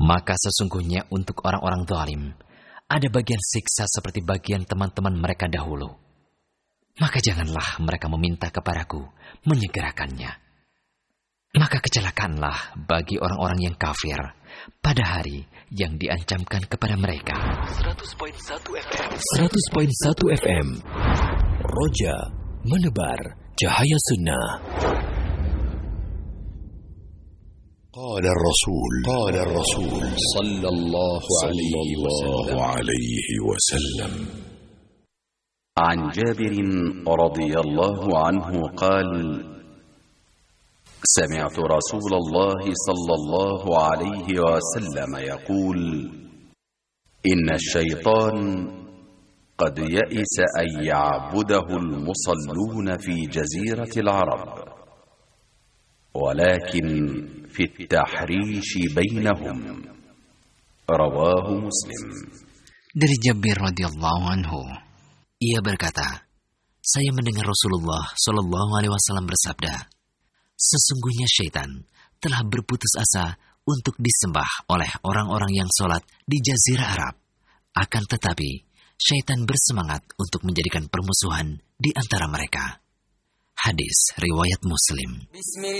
Maka sesungguhnya untuk orang-orang zalim ada bagian siksa seperti bagian teman-teman mereka dahulu. Maka janganlah mereka meminta kepadaku menyegerakannya. Maka kecelakaanlah bagi orang-orang yang kafir pada hari yang diancamkan kepada mereka. 100.1 FM Roja menebar cahaya sunnah. قال الرسول صلى الله عليه وسلم عن جابر رضي الله عنه قال: سمعت رسول الله صلى الله عليه وسلم يقول: إن الشيطان قد يئس أن يعبده المصلون في جزيرة العرب، ولكن في التحريش بينهم. رواه مسلم. Dari Jabir radhiyallahu anhu, ia berkata, saya mendengar Rasulullah Shallallahu Alaihi Wasallam bersabda, sesungguhnya syaitan telah berputus asa untuk disembah oleh orang-orang yang sholat di Jazirah Arab. Akan tetapi, syaitan bersemangat untuk menjadikan permusuhan di antara mereka. Hadis riwayat Muslim.